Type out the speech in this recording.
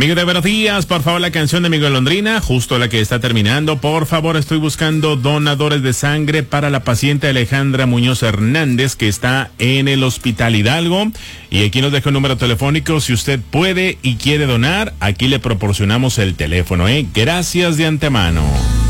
Amigo de buenos días, por favor la canción de Miguel Londrina, justo la que está terminando. Por favor, estoy buscando donadores de sangre para la paciente Alejandra Muñoz Hernández, que está en el Hospital Hidalgo. Y aquí nos deja un número telefónico. Si usted puede y quiere donar, aquí le proporcionamos el teléfono, Gracias de antemano.